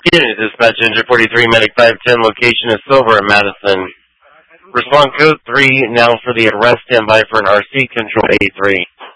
Unit Dispatch Engine 43, Medic 510, location is Silver in Madison. Respond code 3, now for the arrest, stand by for an RC, control A3.